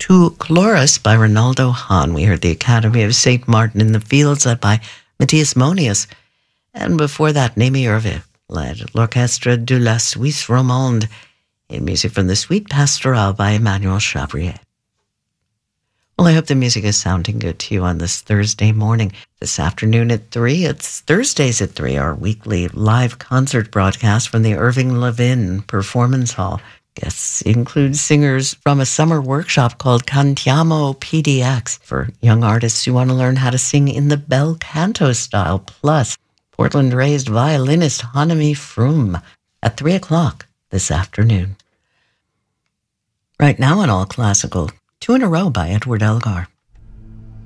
Tu Chloris by Ronaldo Hahn. We heard the Academy of St. Martin in the Fields led by Matthias Monius. And before that, Némi Hervé led L'Orchestre de la Suisse Romande in music from the Suite Pastorale by Emmanuel Chabrier. Well, I hope the music is sounding good to you on this Thursday morning. This afternoon at 3, it's Thursdays at 3, our weekly live concert broadcast from the Irving Levin Performance Hall. Guests include singers from a summer workshop called Cantiamo PDX for young artists who want to learn how to sing in the bel canto style, plus Portland-raised violinist Hanami Froome at 3 o'clock this afternoon. Right now in All Classical, 2 in a row by Edward Elgar.